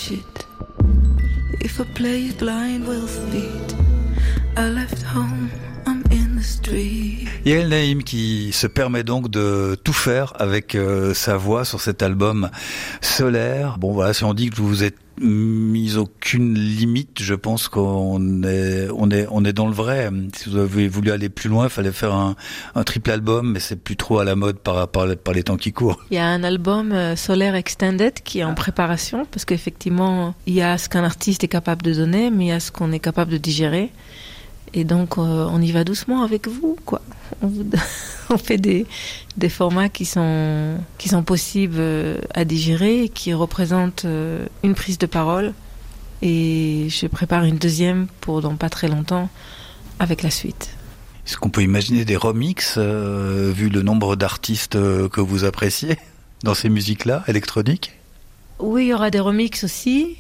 shit. If I play it blind, we'll feed. I left home, I'm in the street. Yael Naïm qui se permet donc de tout faire avec sa voix sur cet album Solaire. Bon voilà, si on dit que vous vous êtes mis aucune limite, je pense qu'on est dans le vrai. Si vous avez voulu aller plus loin, il fallait faire un triple album, mais c'est plus trop à la mode par les temps qui courent. Il y a un album Solaire Extended qui est en préparation, parce qu'effectivement, il y a ce qu'un artiste est capable de donner, mais il y a ce qu'on est capable de digérer. Et donc, on y va doucement avec vous, quoi. On fait des formats qui sont possibles à digérer, qui représentent une prise de parole. Et je prépare une deuxième pour dans pas très longtemps avec la suite. Est-ce qu'on peut imaginer des remixes, vu le nombre d'artistes que vous appréciez dans ces musiques-là, électroniques ? Oui, il y aura des remixes aussi.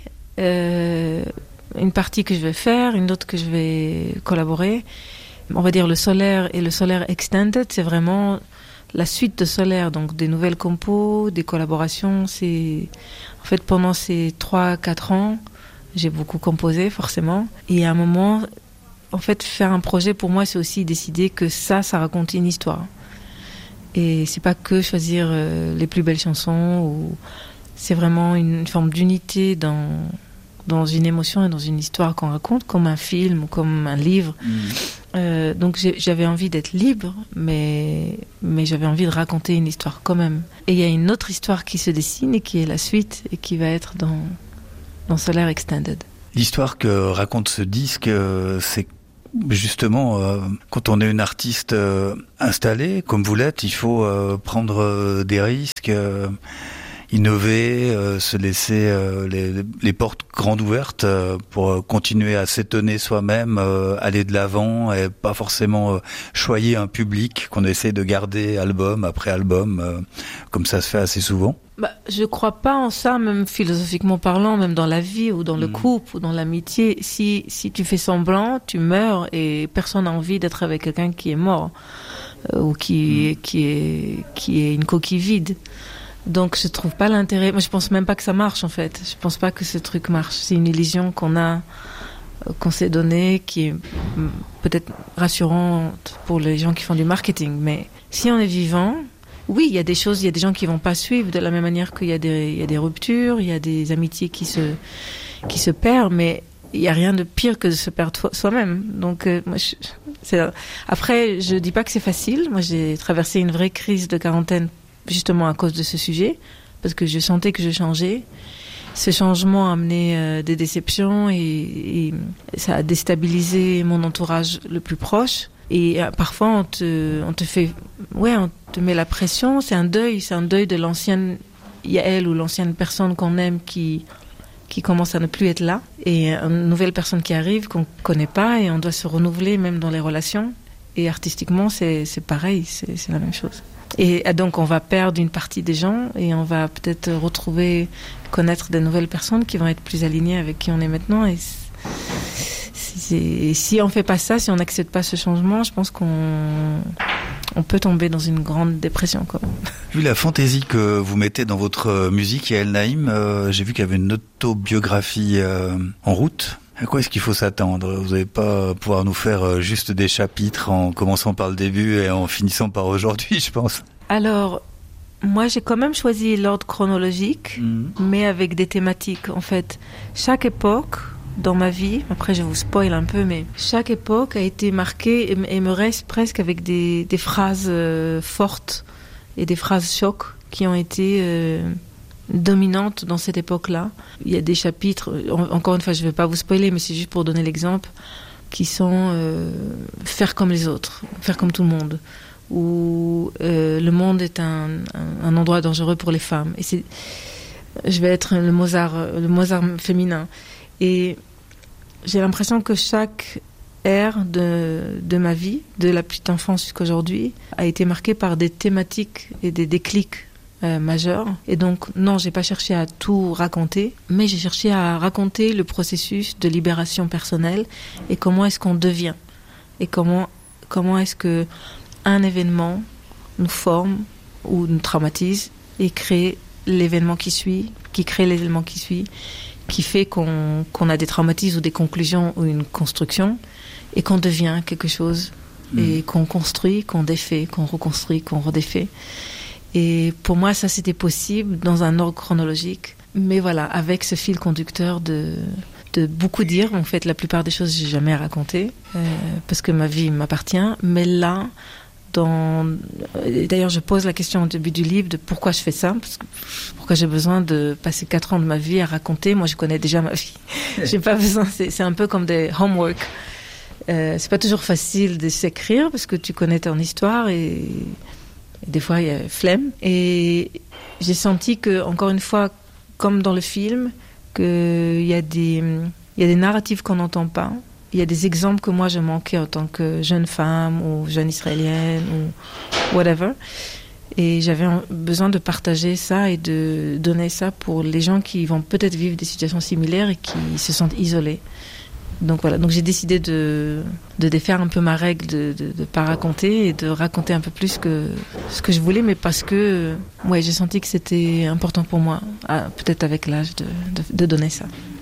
Une partie que je vais faire, une autre que je vais collaborer. On va dire le Solaire et le Solaire Extended, c'est vraiment la suite de Solaire, donc des nouvelles compos, des collaborations. En fait, pendant ces 3-4 ans, j'ai beaucoup composé, forcément. Et à un moment, en fait, faire un projet, pour moi, c'est aussi décider que ça raconte une histoire. Et c'est pas que choisir les plus belles chansons, c'est vraiment une forme d'unité dans une émotion et dans une histoire qu'on raconte, comme un film ou comme un livre. Donc j'avais envie d'être libre, mais j'avais envie de raconter une histoire quand même. Et il y a une autre histoire qui se dessine et qui est la suite et qui va être dans Solaire Extended. L'histoire que raconte ce disque, c'est justement, quand on est une artiste installée, comme vous l'êtes, il faut prendre des risques, innover, se laisser les portes grandes ouvertes pour continuer à s'étonner soi-même, aller de l'avant et pas forcément choyer un public qu'on essaie de garder album après album, comme ça se fait assez souvent. Je crois pas en ça, même philosophiquement parlant, même dans la vie ou dans le couple ou dans l'amitié. Si tu fais semblant, tu meurs et personne n'a envie d'être avec quelqu'un qui est mort ou qui est une coquille vide. Donc je trouve pas l'intérêt. Moi je pense même pas que ça marche en fait. Je pense pas que ce truc marche. C'est une illusion qu'on s'est donnée, qui est peut-être rassurante pour les gens qui font du marketing. Mais si on est vivant, oui, il y a des choses, il y a des gens qui vont pas suivre de la même manière qu'il y a des ruptures, il y a des amitiés qui se perdent, mais il y a rien de pire que de se perdre soi-même. Donc après, je dis pas que c'est facile. Moi j'ai traversé une vraie crise de quarantaine justement à cause de ce sujet, parce que je sentais que je changeais. Ce changement a amené des déceptions et ça a déstabilisé mon entourage le plus proche. Et parfois on te met la pression. C'est un deuil de l'ancienne Yael ou l'ancienne personne qu'on aime qui commence à ne plus être là, et une nouvelle personne qui arrive qu'on connaît pas, et on doit se renouveler même dans les relations. Et artistiquement c'est pareil, c'est la même chose. Et donc on va perdre une partie des gens et on va peut-être connaître des nouvelles personnes qui vont être plus alignées avec qui on est maintenant. Et si on fait pas ça, si on n'accepte pas ce changement, je pense qu'on peut tomber dans une grande dépression, quoi. Vu la fantaisie que vous mettez dans votre musique, Yael Naïm, j'ai vu qu'il y avait une autobiographie en route. À quoi est-ce qu'il faut s'attendre ? Vous n'allez pas pouvoir nous faire juste des chapitres en commençant par le début et en finissant par aujourd'hui, je pense. Alors, moi j'ai quand même choisi l'ordre chronologique, mais avec des thématiques. En fait, chaque époque dans ma vie, après je vous spoil un peu, mais chaque époque a été marquée et me reste presque avec des phrases fortes et des phrases chocs qui ont été dominante dans cette époque-là. Il y a des chapitres, encore une fois, je ne vais pas vous spoiler, mais c'est juste pour donner l'exemple, qui sont faire comme les autres, faire comme tout le monde, ou le monde est un endroit dangereux pour les femmes. Et je vais être le Mozart féminin. Et j'ai l'impression que chaque ère de ma vie, de la petite enfance jusqu'à aujourd'hui, a été marquée par des thématiques et des déclics majeur. Et donc, non, j'ai pas cherché à tout raconter, mais j'ai cherché à raconter le processus de libération personnelle et comment est-ce qu'on devient. Et comment est-ce que un événement nous forme ou nous traumatise et crée l'événement qui suit, qui crée l'événement qui suit, qui fait qu'on a des traumatismes ou des conclusions ou une construction et qu'on devient quelque chose et qu'on construit, qu'on défait, qu'on reconstruit, qu'on redéfait. Et pour moi, ça, c'était possible dans un ordre chronologique. Mais voilà, avec ce fil conducteur de beaucoup dire. En fait, la plupart des choses, j'ai jamais raconté parce que ma vie m'appartient. Mais là, d'ailleurs, je pose la question au début du livre de pourquoi je fais ça, pourquoi j'ai besoin de passer 4 ans de ma vie à raconter. Moi, je connais déjà ma vie. J'ai pas besoin. C'est un peu comme des homework. C'est pas toujours facile de s'écrire parce que tu connais ton histoire et des fois il y a flemme. Et j'ai senti que, encore une fois, comme dans le film, qu'il y a des narratifs qu'on n'entend pas. Il y a des exemples que moi je manquais en tant que jeune femme ou jeune israélienne ou whatever. Et j'avais besoin de partager ça et de donner ça pour les gens qui vont peut-être vivre des situations similaires et qui se sentent isolés. Donc voilà, donc j'ai décidé de défaire un peu ma règle de pas raconter et de raconter un peu plus que ce que je voulais, mais parce que j'ai senti que c'était important pour moi, peut-être avec l'âge, de donner ça.